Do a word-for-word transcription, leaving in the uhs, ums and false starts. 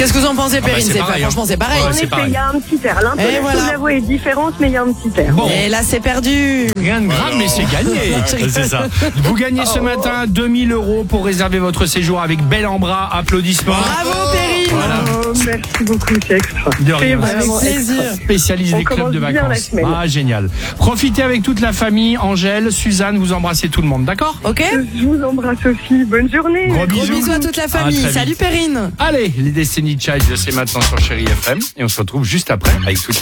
Qu'est-ce que vous en pensez, Perrine? bah, c'est c'est pareil, pas, hein. franchement, c'est pareil. Ouais, En c'est effet, pareil. il y a un petit air. L'intonation voilà. de la voix est différente, mais il y a un petit air. Bon. Et là, c'est perdu. Rien de grave, mais c'est gagné. C'est ça. Vous gagnez ce matin deux mille euros pour réserver votre séjour avec Bel en Bras. Applaudissements. Bravo, Perrine. Voilà. Oh, merci beaucoup, c'est extra. De rien. C'est vraiment Avec plaisir. extra. Spécialiste On des clubs commence de bien la vacances. semaine. Ah, génial. Profitez avec toute la famille. Angèle, Suzanne, vous embrassez tout le monde, d'accord? Ok? Je vous embrasse, Sophie. Bonne journée. Gros Gros bisous. bisous à toute la À famille. très vite. Salut, Perrine. Allez, les Destiny Child, c'est maintenant sur Chérie F M. Et on se retrouve juste après avec toute